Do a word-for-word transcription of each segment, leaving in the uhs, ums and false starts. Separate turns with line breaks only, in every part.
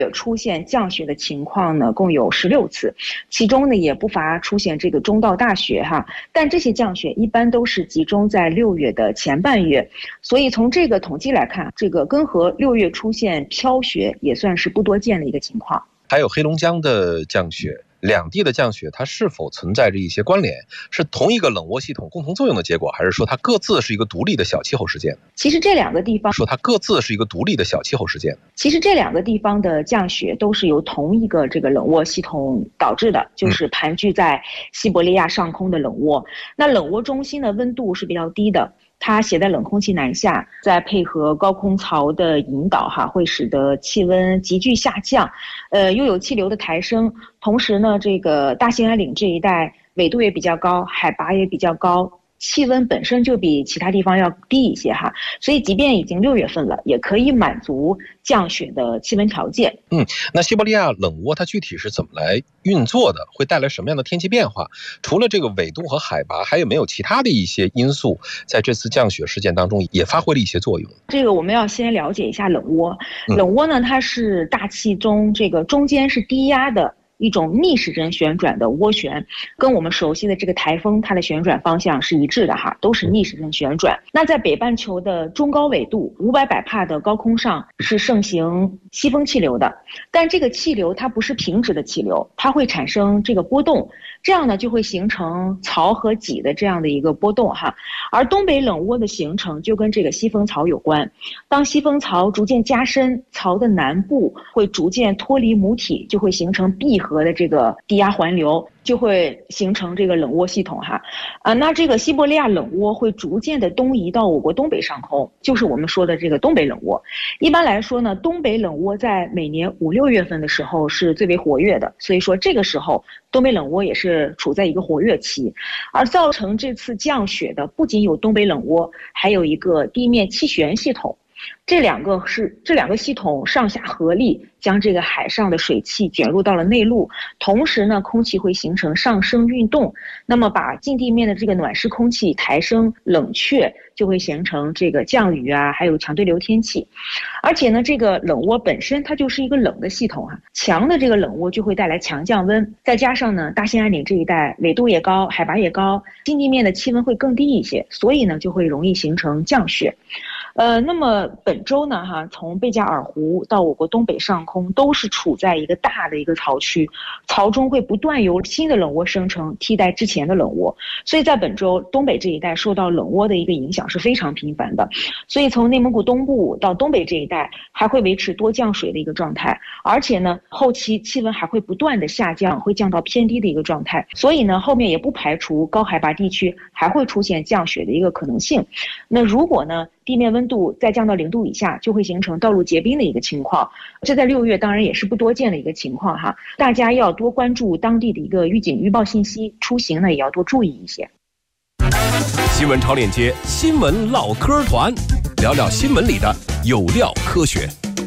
出现降雪的情况呢，共有十六次，其中呢也不乏出现这个中到大雪哈。但这些降雪一般都是集中在六月的前半月，所以从这个统计来看，这个根河六月出现飘雪也算是不多见的一个情况。
还有黑龙江的降雪，两地的降雪它是否存在着一些关联？是同一个冷涡系统共同作用的结果，还是说它各自是一个独立的小气候事件？
其实这两个地方
说它各自是一个独立的小气候事件。
其实这两个地方的降雪都是由同一个这个冷涡系统导致的，就是盘踞在西伯利亚上空的冷涡。那冷涡中心的温度是比较低的，它携带冷空气南下，再配合高空槽的引导哈，会使得气温急剧下降，呃，又有气流的抬升。同时呢，这个大兴安岭这一带纬度也比较高，海拔也比较高，气温本身就比其他地方要低一些哈，所以即便已经六月份了，也可以满足降雪的气温条件。
嗯，那西伯利亚冷涡它具体是怎么来运作的？会带来什么样的天气变化？除了这个纬度和海拔，还有没有其他的一些因素在这次降雪事件当中也发挥了一些作用？
这个我们要先了解一下冷涡。冷涡呢，它是大气中这个中间是低压的一种逆时针旋转的涡旋，跟我们熟悉的这个台风它的旋转方向是一致的哈，都是逆时针旋转。那在北半球的中高纬度五百百帕的高空上是盛行西风气流的，但这个气流它不是平直的气流，它会产生这个波动，这样呢就会形成槽和脊的这样的一个波动哈。而东北冷涡的形成就跟这个西风槽有关，当西风槽逐渐加深，槽的南部会逐渐脱离母体，就会形成闭合的这个低压环流，就会形成这个冷涡系统哈。啊，那这个西伯利亚冷涡会逐渐的东移到我国东北上空，就是我们说的这个东北冷涡。一般来说呢，东北冷涡在每年五六月份的时候是最为活跃的，所以说这个时候东北冷涡也是处在一个活跃期。而造成这次降雪的不仅有东北冷涡，还有一个地面气旋系统。这两个是这两个系统上下合力，将这个海上的水汽卷入到了内陆，同时呢，空气会形成上升运动，那么把近地面的这个暖湿空气抬升冷却，就会形成这个降雨啊，还有强对流天气。而且呢，这个冷涡本身它就是一个冷的系统啊，强的这个冷涡就会带来强降温，再加上呢，大兴安岭这一带纬度也高，海拔也高，近地面的气温会更低一些，所以呢，就会容易形成降雪。呃，那么本周呢，哈，从贝加尔湖到我国东北上空，都是处在一个大的一个槽区，槽中会不断有新的冷涡生成，替代之前的冷涡，所以在本周东北这一带受到冷涡的一个影响是非常频繁的，所以从内蒙古东部到东北这一带还会维持多降水的一个状态，而且呢，后期气温还会不断的下降，会降到偏低的一个状态，所以呢，后面也不排除高海拔地区还会出现降雪的一个可能性。那如果呢，地面温度再降到零度以下，就会形成道路结冰的一个情况。这在六月当然也是不多见的一个情况哈，大家要多关注当地的一个预警预报信息，出行呢也要多注意一些。
新闻超链接，新闻唠嗑团，聊聊新闻里的有料科学。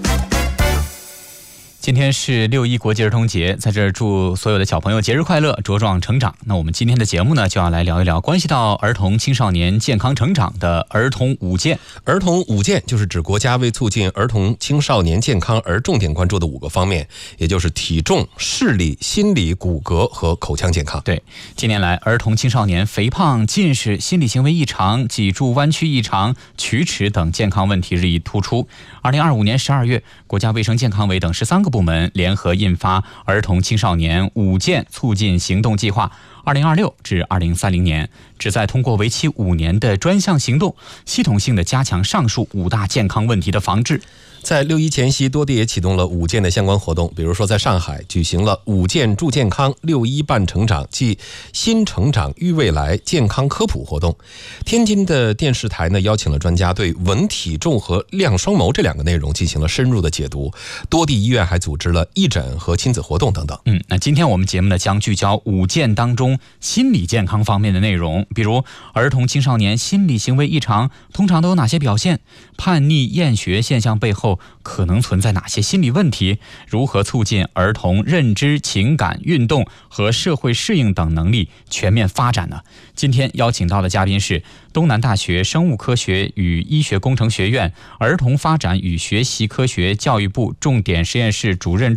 今天是六一国际儿童节，在这儿祝所有的小朋友节日快乐，茁壮成长。那我们今天的节目呢，就要来聊一聊关系到儿童青少年健康成长的儿童五健。
儿童五健就是指国家为促进儿童青少年健康而重点关注的五个方面，也就是体重、视力、心理、骨骼和口腔健康。
对，近年来儿童青少年肥胖、近视、心理行为异常、脊柱弯曲异常、龋齿等健康问题日益突出。二零二五年十二月，国家卫生健康委等十三个部门联合印发《儿童青少年五健促进行动计划》二零二六至二零三零年，旨在通过为期五年的专项行动，系统性的加强上述五大健康问题的防治。
在六一前夕，多地也启动了五健的相关活动，比如说在上海举行了五健助健康六一伴成长即新成长育未来健康科普活动。天津的电视台呢邀请了专家对稳体重和亮双眸这两个内容进行了深入的解读，多地医院还组织了义诊和亲子活动等等。
嗯，那今天我们节目呢将聚焦五健当中心理健康方面的内容，比如儿童青少年心理行为异常通常都有哪些表现，叛逆厌学现象背后候可能存在哪些心理问题？如何促进儿童认知、情感、运动和社会适应等能力全面发展呢？今天邀请到的嘉宾是东南大学生物科学与医学工程学院儿童发展与学习科学教育部重点实验室主任